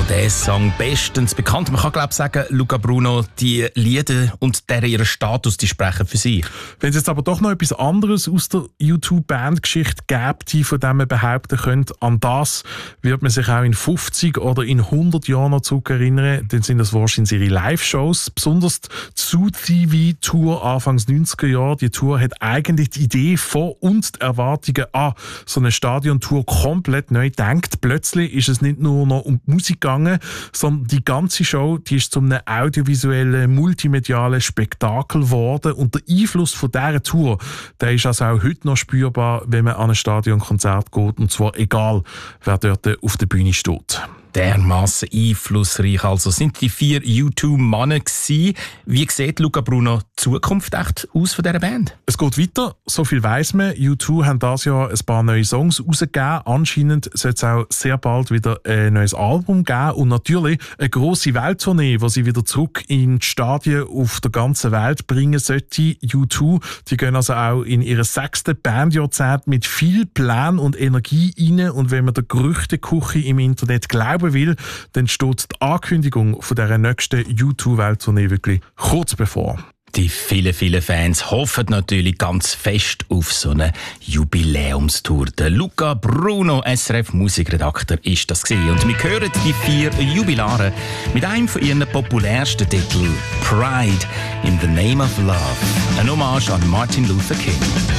der Song bestens bekannt. Man kann glaube ich sagen, Luca Bruno, die Lieder und ihren Status, die sprechen für sie. Wenn es jetzt aber doch noch etwas anderes aus der U2-Bandgeschichte gibt, die von dem man behaupten könnte, an das wird man sich auch in 50 oder in 100 Jahren noch zurückerinnern, dann sind das wahrscheinlich ihre Live-Shows, besonders die Zoo-TV-Tour Anfangs 90er Jahre. Die Tour hat eigentlich die Idee von und die Erwartungen an so eine Stadiontour komplett neu gedacht. Plötzlich ist es nicht nur noch um die Musik gegangen, sondern die ganze Show, die ist zu einem audiovisuellen, multimedialen Spektakel geworden. Und der Einfluss von dieser Tour, der ist also auch heute noch spürbar, wenn man an ein Stadionkonzert geht, und zwar egal, wer dort auf der Bühne steht. Dermassen einflussreich also sind die 4 U2-Männer gewesen. Wie sieht Luca Bruno die Zukunft echt aus von dieser Band? Es geht weiter, so viel weiss man. U2 haben dieses Jahr ein paar neue Songs rausgegeben. Anscheinend soll es auch sehr bald wieder ein neues Album geben und natürlich eine grosse Welttournee, die sie wieder zurück in die Stadien auf der ganzen Welt bringen sollte. U2, die gehen also auch in ihr 6. Bandjahrzehnt mit viel Plan und Energie rein, und wenn man der Gerüchteküche im Internet glauben will, dann steht die Ankündigung von dieser nächsten U2-Welttournee wirklich kurz bevor. Die vielen Fans hoffen natürlich ganz fest auf so eine Jubiläumstour. Der Luca Bruno, SRF-Musikredakteur, ist das gewesen. Und wir hören die 4 Jubilare mit einem von ihren populärsten Titeln, Pride in the Name of Love. Eine Hommage an Martin Luther King.